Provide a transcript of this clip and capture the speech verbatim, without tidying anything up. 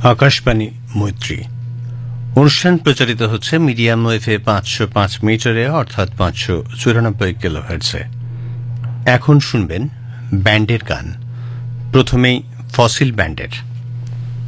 আকাশবাণী মৈত্রী অনুষ্ঠান প্রচারিত হচ্ছে মিডিয়াম ওয়েভে পাঁচশো পাঁচ মিটারে অর্থাৎ পাঁচশো চুরানব্বই কিলোহার্টজে। এখন শুনবেন ব্যান্ডের গান, প্রথমেই ফসিল ব্যান্ডের।